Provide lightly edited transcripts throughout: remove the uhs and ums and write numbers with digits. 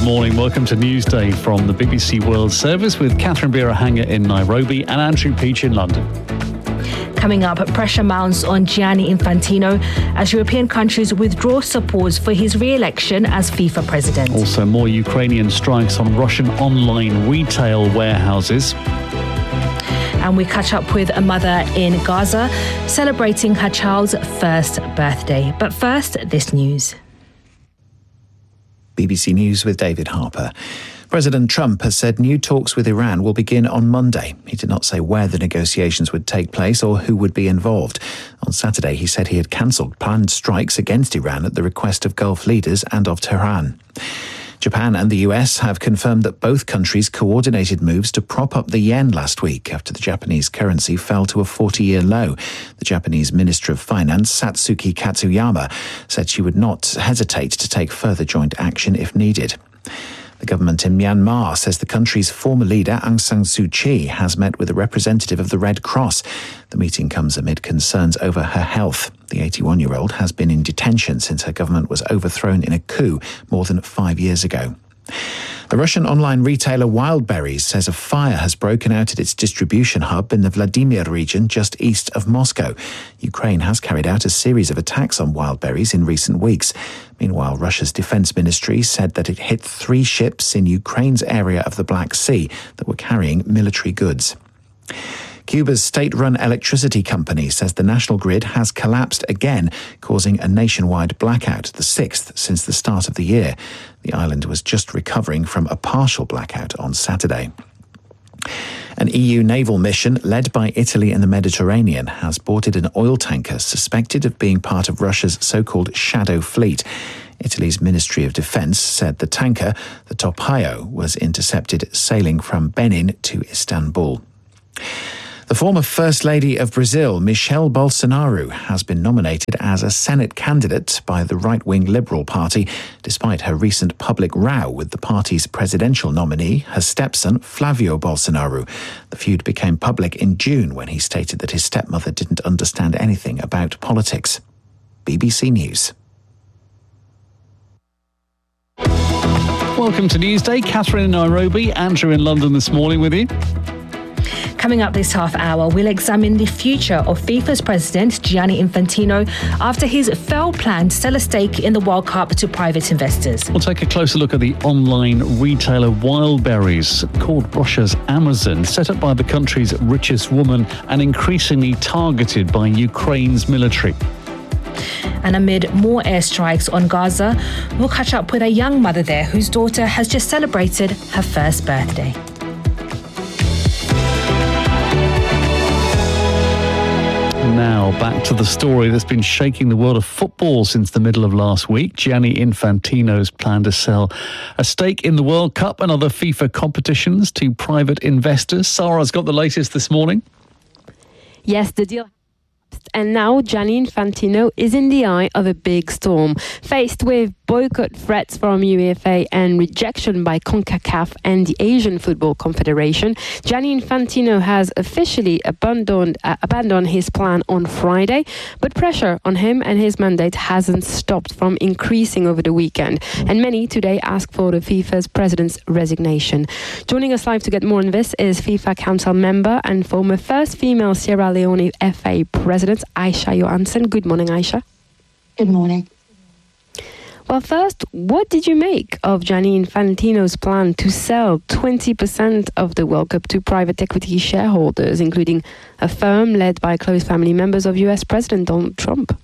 morning. Welcome to Newsday from the BBC World Service with Catherine Birahanga in Nairobi and Andrew Peach in London. Coming up, pressure mounts on Gianni Infantino as European countries withdraw support for his re-election as FIFA president. Also, more Ukrainian strikes on Russian online retail warehouses. And we catch up with a mother in Gaza celebrating her child's first birthday. But first, this news. BBC News with David Harper. President Trump has said new talks with Iran will begin on Monday. He did not say where the negotiations would take place or who would be involved. On Saturday, he said he had cancelled planned strikes against Iran at the request of Gulf leaders and of Tehran. Japan and the US have confirmed that both countries coordinated moves to prop up the yen last week after the Japanese currency fell to a 40-year low. The Japanese Minister of Finance, Satsuki Katsuyama, said she would not hesitate to take further joint action if needed. The government in Myanmar says the country's former leader, Aung San Suu Kyi, has met with a representative of the Red Cross. The meeting comes amid concerns over her health. The 81-year-old has been in detention since her government was overthrown in a coup more than 5 years ago. The Russian online retailer Wildberries says a fire has broken out at its distribution hub in the Vladimir region just east of Moscow. Ukraine has carried out a series of attacks on Wildberries in recent weeks. Meanwhile, Russia's defense ministry said that it hit 3 ships in Ukraine's area of the Black Sea that were carrying military goods. Cuba's state-run electricity company says the national grid has collapsed again, causing a nationwide blackout, the 6th since the start of the year. The island was just recovering from a partial blackout on Saturday. An EU naval mission led by Italy in the Mediterranean has boarded an oil tanker suspected of being part of Russia's so-called shadow fleet. Italy's Ministry of Defence said the tanker, the Topaio, was intercepted sailing from Benin to Istanbul. The former First Lady of Brazil, Michelle Bolsonaro, has been nominated as a Senate candidate by the right-wing Liberal Party, despite her recent public row with the party's presidential nominee, her stepson, Flavio Bolsonaro. The feud became public in June when he stated that his stepmother didn't understand anything about politics. BBC News. Welcome to Newsday. Catherine in Nairobi, Andrew in London this morning with you. Coming up this half hour, we'll examine the future of FIFA's president, Gianni Infantino, after his failed plan to sell a stake in the World Cup to private investors. We'll take a closer look at the online retailer Wildberries, called Russia's Amazon, set up by the country's richest woman and increasingly targeted by Ukraine's military. And amid more airstrikes on Gaza, we'll catch up with a young mother there whose daughter has just celebrated her first birthday. Now, back to the story that's been shaking the world of football since the middle of last week. Gianni Infantino's plan to sell a stake in the World Cup and other FIFA competitions to private investors. Sarah's got the latest this morning. Yes, the deal. And now Gianni Infantino is in the eye of a big storm. Faced with boycott threats from UEFA and rejection by CONCACAF and the Asian Football Confederation, Gianni Infantino has officially abandoned his plan on Friday, but pressure on him and his mandate hasn't stopped from increasing over the weekend, and many today ask for the FIFA's president's resignation. Joining us live to get more on this is FIFA Council member and former first female Sierra Leone FA president, Aisha Johansson. Good morning, Aisha. Good morning. Well, first, what did you make of Gianni Infantino's plan to sell 20% of the World Cup to private equity shareholders, including a firm led by close family members of US President Donald Trump?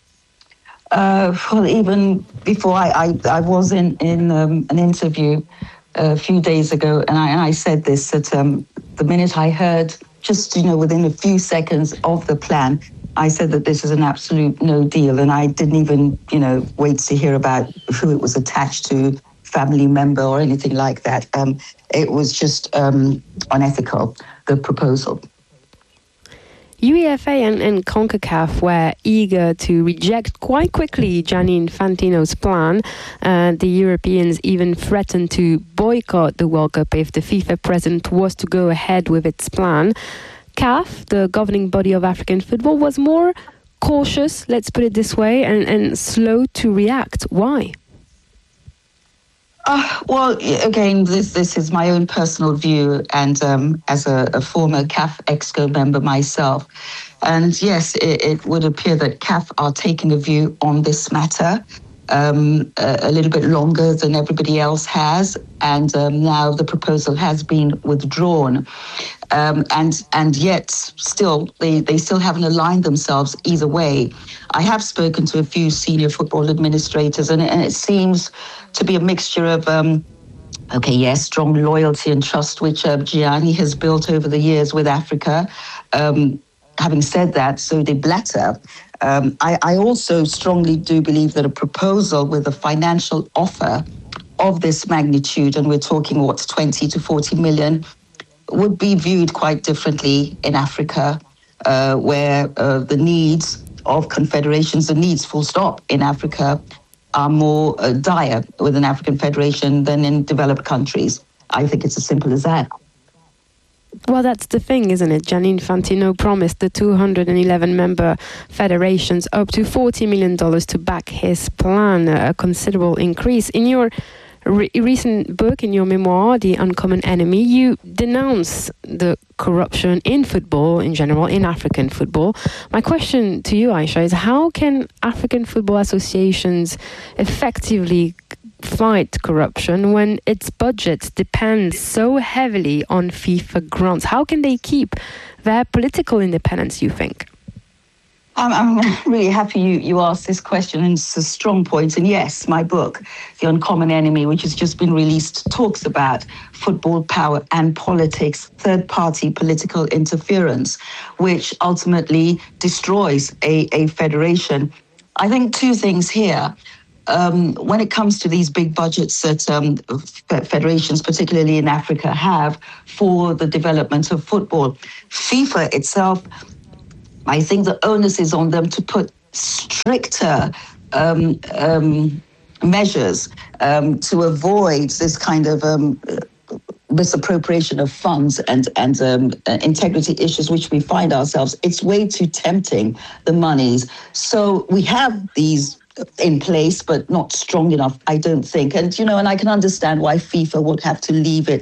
Well, even before I was in an interview a few days ago, and I said this, that the minute I heard, just, within a few seconds of the plan, I said that this is an absolute no deal, and I didn't even, wait to hear about who it was attached to, family member or anything like that. It was just unethical, the proposal. UEFA and CONCACAF were eager to reject quite quickly Gianni Infantino's plan. The Europeans even threatened to boycott the World Cup if the FIFA president was to go ahead with its plan. CAF, the governing body of African football, was more cautious, let's put it this way, and slow to react. Why? Well, again, this is my own personal view, and as a former CAF ExCo member myself. And yes, it would appear that CAF are taking a view on this matter a little bit longer than everybody else has, and now the proposal has been withdrawn. And yet, still, they still haven't aligned themselves either way. I have spoken to a few senior football administrators, and it seems to be a mixture of, strong loyalty and trust, which Gianni has built over the years with Africa. Having said that, so did Blatter. I also strongly do believe that a proposal with a financial offer of this magnitude, and we're talking, 20 to 40 million, would be viewed quite differently in Africa, where the needs of confederations, the needs full stop in Africa, are more dire with an African federation than in developed countries. I think it's as simple as that. Well, that's the thing, isn't it? Gianni Infantino promised the 211 member federations up to $40 million to back his plan, a considerable increase. In your recent book, in your memoir, The Uncommon Enemy, you denounce the corruption in football in general, in African football. My question to you, Aisha, is how can African football associations effectively fight corruption when its budget depends so heavily on FIFA grants? How can they keep their political independence, you think? I'm really happy you asked this question, and it's a strong point. And yes, my book, The Uncommon Enemy, which has just been released, talks about football power and politics, third-party political interference, which ultimately destroys a federation. I think two things here. When it comes to these big budgets that federations, particularly in Africa, have for the development of football, FIFA itself, I think the onus is on them to put stricter measures to avoid this kind of misappropriation of funds and integrity issues which we find ourselves. It's way too tempting, the monies. So we have these in place, but not strong enough, I don't think. And, and I can understand why FIFA would have to leave it